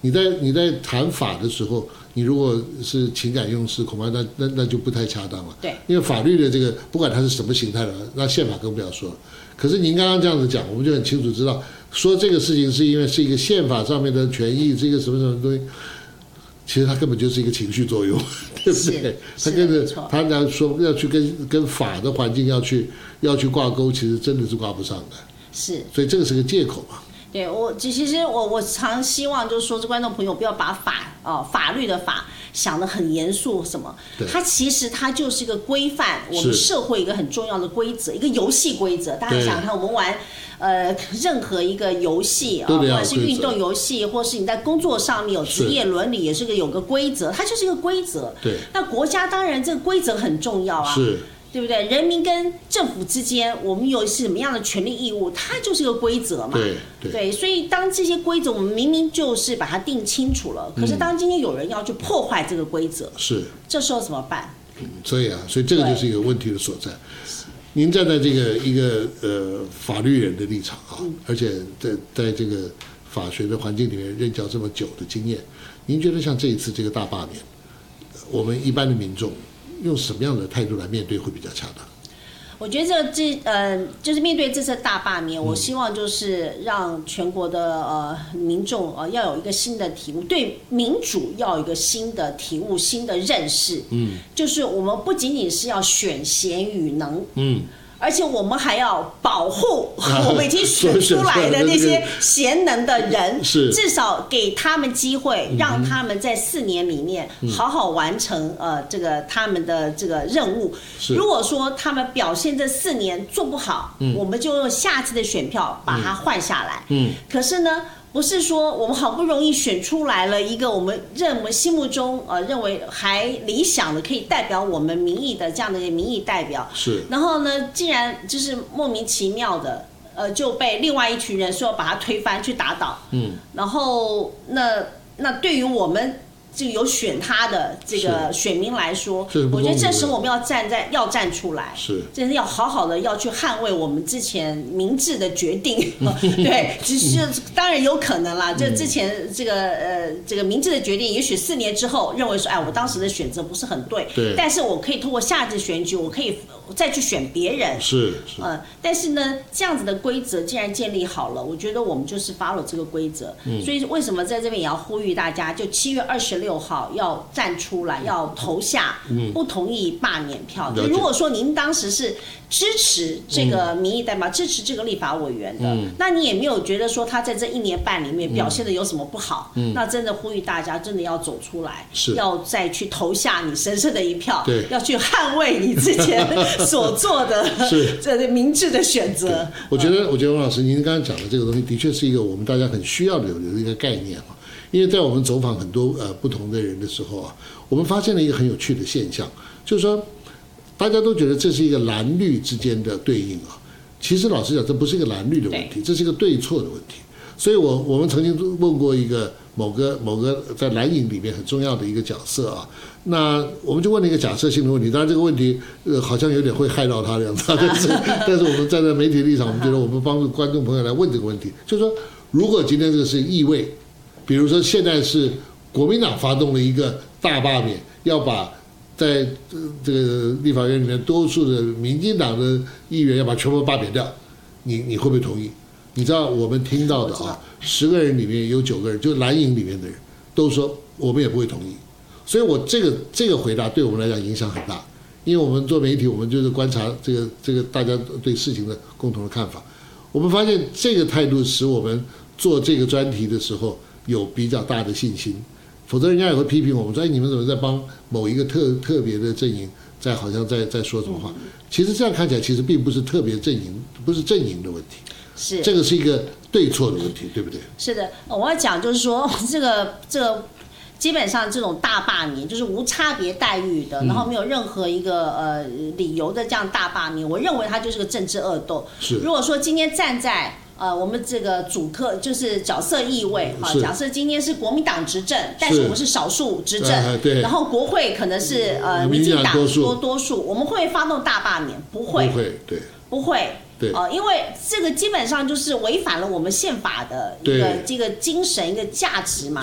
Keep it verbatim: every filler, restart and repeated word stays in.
你在你在谈法的时候，你如果是情感用事，恐怕那那那就不太恰当了。 对， 因为法律的这个不管它是什么形态的，那宪法更不要说了。可是您刚刚这样子讲，我们就很清楚知道，说这个事情是因为是一个宪法上面的权益，是一个什么什么东西。其实它根本就是一个情绪作用，对不对？它跟着他要说要去跟跟法的环境要去要去挂钩，其实真的是挂不上的。 是， 所以这个是个借口嘛。 对我，其实我我常希望就是说，这观众朋友不要把法哦法律的法想得很严肃什么，它其实它就是一个规范我们社会一个很重要的规则，一个游戏规则。大家想想看，我们玩呃任何一个游戏啊，不管是运动游戏，或是你在工作上面有职业伦理，也是个有个规则，它就是一个规则。 对， 那国家当然这个规则很重要啊。 是。 对不对？人民跟政府之间，我们有什么样的权利义务，它就是一个规则嘛。 对 对, 对，所以当这些规则我们明明就是把它定清楚了，可是当今天有人要去破坏这个规则， 是、嗯， 这时候怎么办？ 嗯，所以啊，所以这个就是一个问题的所在。您站在这个一个呃法律人的立场啊，嗯、而且在在这个法学的环境里面任教这么久的经验，您觉得像这一次这个大罢免，我们一般的民众用什么样的态度来面对会比较恰当？ 我觉得这这呃，就是面对这次大罢免，我希望就是让全国的呃民众呃要有一个新的体悟，对民主要有一个新的体悟、新的认识。嗯，就是我们不仅仅是要选贤与能。嗯。而且我们还要保护我们已经选出来的那些贤能的人，至少给他们机会，让他们在四年里面好好完成呃这个他们的这个任务。如果说他们表现这四年做不好，我们就用下次的选票把它换下来。嗯，可是呢，不是说我们好不容易选出来了一个我们认为心目中呃认为还理想的可以代表我们民意的这样的一个民意代表， 是，然后呢，竟然就是莫名其妙的呃就被另外一群人说把它推翻去打倒，嗯，然后那那对于我们就有选他的这个选民来说，我觉得这时候我们要站在要站出来， 是， 真的要好好的要去捍卫我们之前明智的决定。对，只是当然有可能啦，就之前这个呃这个明智的决定，也许四年之后认为说，哎，我当时的选择不是很对， 对， 但是我可以通过下次选举，我可以再去选别人， 是，是， 嗯，但是呢，这样子的规则既然建立好了，我觉得我们就是 follow 这个规则，嗯，所以为什么在这边也要呼吁大家，就七月二十六。六号要站出来，要投下不同意罢免票。嗯、如果说您当时是支持这个民意代表、嗯、支持这个立法委员的、嗯，那你也没有觉得说他在这一年半里面表现的有什么不好，嗯、那真的呼吁大家真的要走出来，要再去投下你神圣的一票， 对， 要去捍卫你之前所做的这明智的选择。 我觉得，我觉得王老师您刚刚讲的这个东西，的确是一个我们大家很需要的有一个概念啊。因为在我们走访很多呃不同的人的时候啊，我们发现了一个很有趣的现象，就是说大家都觉得这是一个蓝绿之间的对应啊，其实老实讲，这不是一个蓝绿的问题，这是一个对错的问题。所以我我们曾经问过一个某个某个在蓝营里面很重要的一个角色啊，那我们就问了一个假设性的问题，当然这个问题呃好像有点会害到他这样子，但是但是我们站在媒体立场，我们觉得我们帮助观众朋友来问这个问题，就是说如果今天这个是意味。比如说，现在是国民党发动了一个大罢免，要把在这个立法院里面多数的民进党的议员要把全部罢免掉，你你会不会同意？你知道我们听到的啊，十个人里面有九个人，就蓝营里面的人都说我们也不会同意。所以我这个这个回答对我们来讲影响很大，因为我们做媒体，我们就是观察这个这个大家对事情的共同的看法。我们发现这个态度使我们做这个专题的时候。有比较大的信心，否则人家也会批评我们说：“哎，你们怎么在帮某一个特特别的阵营在好像在在说什么话？”其实这样看起来，其实并不是特别阵营，不是阵营的问题， 是这个是一个对错的问题，对不对？ 是的，我要讲就是说，这个这个基本上这种大罢免就是无差别待遇的，然后没有任何一个呃理由的这样大罢免，我认为它就是个政治恶斗。 是， 如果说今天站在呃，我们这个主客就是角色意味哈。假设今天是国民党执政，但是我们是少数执政， 呃、对， 然后国会可能是呃民进党多多数，我们会不会发动大罢免？不会， 不会，对， 不会。 对， 哦、呃，因为这个基本上就是违反了我们宪法的一个这个精神、一个价值嘛。